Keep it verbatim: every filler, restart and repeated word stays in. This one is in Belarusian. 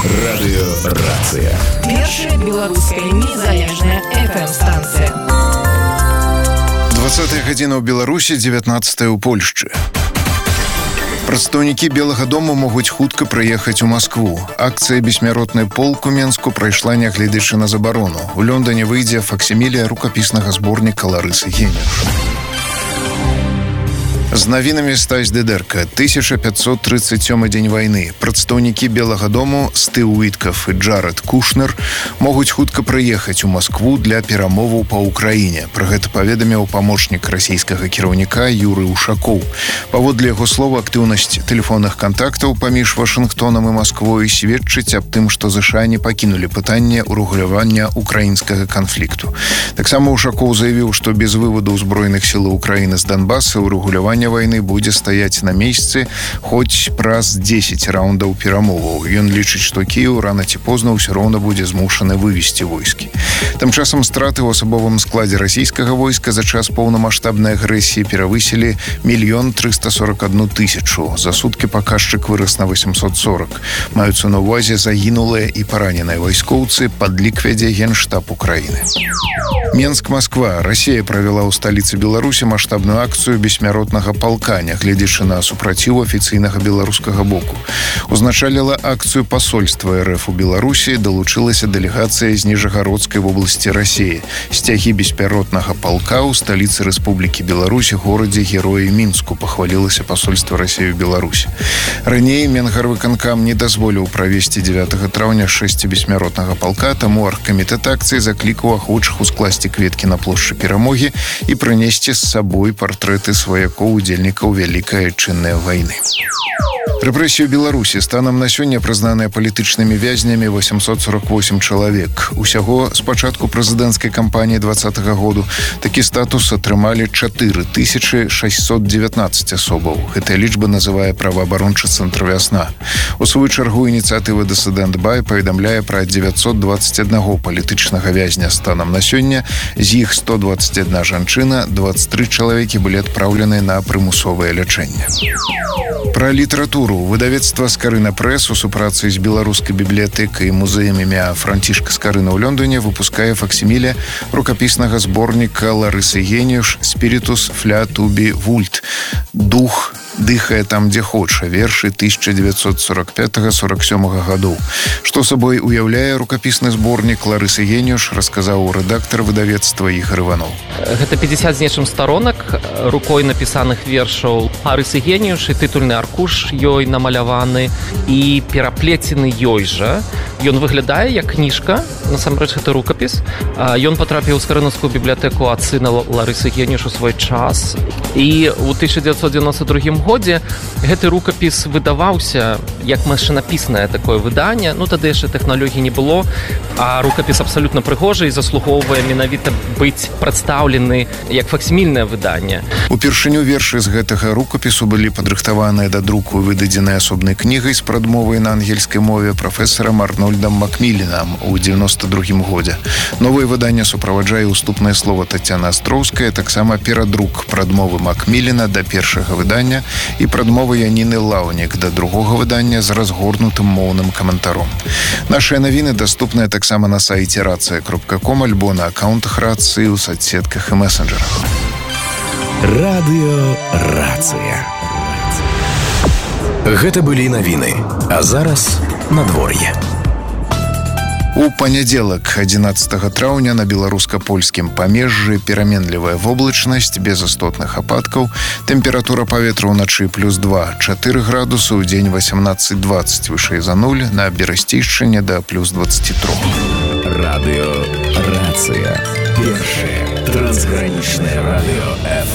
Радыёрацыя. Першая беларуская незалежная эф эм-станцыя. двадцатая гадзіна ў Беларусі, дзевятнаццатая ў Польшчы. Прадстаўнікі Белага дома могуць хутка прыехаць у Маскву. Акцыя «Бессмяротны полк» у Менску прайшла, нягледзячы на забарону. У Лондоне выйдзе факсімілія рукапіснага зборніка Ларысы Генеш. З навінамі Стась Дедерка. тысяча пятьсот тридцать сёмы дзень вайны. Прадстаўнікі Белага дому Стыў Уіткаф і Джаред Кушнер могуць хутка прыехаць у Маскву для перамоваў па ўкраіне. Пра гэта паведаміў памочнік расійскага кіраўніка Юрый Ушакоў. Паводле яго слова, актыўнасць тэлефонных кантактаў паміж Вашынгтонам і Масквой сведчыць аб тым, што ЗША не пакінулі пытанне урэгулявання украінскага канфлікту. Таксама Ушакоў заявіў, што без вываду ўзброеных сілаў Украіны з Донбаса урэгулявання войны будзе стаяць на месцы хоць праз дзесяць раундаў перамоваў. Ён лічыць, што Кіеў рана ці позна ўсё роўна будзе змушаны вывесці войскі. Тым часам страты ў асабовым складзе расійскага войска за час поўнамаштабнай агрэсіі перавысілі мільён трыста сорок адну тысячу. За суткі паказчык вырас на восемьсот сорок. Маюцца на ўвазе загінулыя і параненыя вайскоўцы, падлік вядзе Генштаб Украіны. Менск-Масква. Расія правяла ў сталіцы Беларусі маштабную акцыю бессмяротнага полка, нягледзячы на супраціў афіцыйнага беларускага боку. Узначаліла акцыю пасольства эр эф у Беларусі, далучылася дэлегацыя з Ніжагародскай вобласці Расіі. Сцягі бессмяротнага полка ў сталіцы Рэспублікі Беларусь, горадзе Героі Мінску, пахвалілася пасольства Расіі ў Беларусі. Раней Менгарвыканкам не дазволіў правесці дзевятага траўня шэсці бессмяротнага полка, таму аргкамітэт акцыі заклікаў ахвочых ускласці кветкі на плошчы Перамогі і прынесці з сабой партрэты сваякоў удзельнікаў Вялікай Айчыннай вайны. Рэпрэсіі ў Беларусі станам на сёння прызнаныя палітычнымі вязнямі восемьсот сорок восемь чалавек. Усяго з пачатку прэзідэнцкай кампаніі двадцатага году такі статус атрымалі чатыры тысячы шэсьсот дзевятнаццаць асобаў. Гэтая лічба называе праваабарончы цэнтр «Вясна». У сваю чаргу ініцыятыва «Дысідэнт Бай» паведамляе пра дзевяцьсот дваццаць аднаго палітычнага вязня станам на сёння. З іх сто дваццаць адна жанчына, дваццаць тры чалавекі былі адпраўлены на прымусовае лячэнне. Пра літаратуру. Выдавецтва «Скарына Прэс» у супрацы з беларускай бібліятэкай і музеем імя Францішка Скарына ў Лондоне выпускае факсіміле рукапіснага зборніка Ларысы Генеш «Спірітус фля тубі вульт». Дух дыхае там, дзе хоча. Вершы тысяча девятьсот сорок пятого сорок сёмага гадоў. Што сабой уяўляе рукапісны зборнік Ларысы Генеш, расказаў рэдактар выдавецтва Ігор Іванов. Гэта пятьдесят з нечым старонак рукой напісаных вершаў Ларысы Генеш, і тытульны аркуш ёй намаляваны і пераплецены ёй жа. Ён выглядае як кніжка, насамрэч гэта рукапіс. Ён патрапіў у Скарынаўскую бібліятэку ад сына Ларысы Генеш у свой час. І ў тысяча девятьсот девяносто другім годзе гэты рукапіс выдаваўся як машынапіснае такое выданне. Ну, тады яшчэ тэхналогій не было, а рукапіс абсалютна прыгожы і заслугоўвае менавіта быць прадстаўлены як факсімільнае выданне. Упершыню вершы з гэтага рукапісу былі падрыхтаваныя да друку і выдадзеныя асобнай кнігай з прадмовай на ангельскай мове прафесарам Арнольдам Макмілленам у девяносто другім годзе. Новае выданне суправаджае уступнае слова Таццяна Астроўская, таксама перадрук прадмовы Макміллена да першага выдання і прадмовы Яніны Лаўнік да другога выдання з разгорнутым моўным каментаром. Нашыя навіны даступныя таксама на сайце рацыя кропка ком альбо на аккаунтах рацыі ў соцсетках і месенджерах. Радыёрацыя. Гэта былі навіны, а зараз надвор'е. У панядзелак адзінаццатага траўня на беларуска-польскім памежжы пераменлівая воблачнасць без істотных ападкаў. Тэмпература паветра ўначы плюс два чатыры градусы, у дзень восемнадцать двадцать вышэй за нуль, на Берасцейшчыне да плюс двадцать три. Радыёрацыя. Першае трансгранічнае радыё эф